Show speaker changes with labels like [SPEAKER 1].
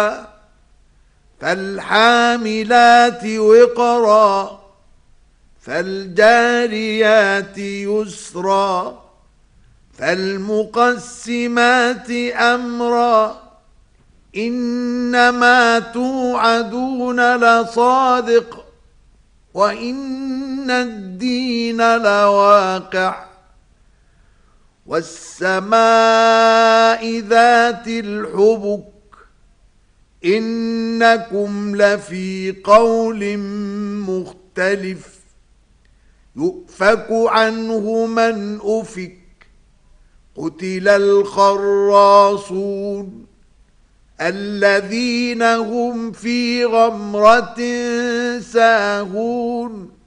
[SPEAKER 1] فالحاملات وقرا فالجاريات يسرا فالمقسمات أمرا إنما توعدون لصادق وإن الدين لواقع والسماء ذات الحبك إنكم لفي قول مختلف يؤفك عنه من أفك قتل الخراصون الذين هم في غمرة ساهون